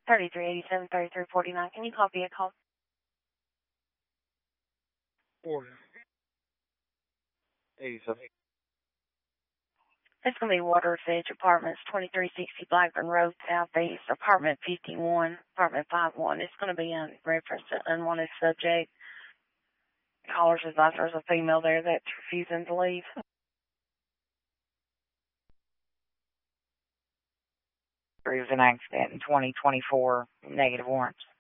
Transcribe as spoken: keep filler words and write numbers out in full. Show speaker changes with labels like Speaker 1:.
Speaker 1: thirty-three eighty-seven, thirty-three forty-nine. Can you copy a call?
Speaker 2: Order. eighty-seven.
Speaker 1: It's going to be Waters Edge Apartments, twenty-three sixty Blackburn Road, Southeast, Apartment fifty-one, Apartment five one. It's going to be in reference to unwanted subject. Caller's advisor there's a female there that's refusing to leave.
Speaker 3: There was an accident in twenty twenty-four, negative warrants.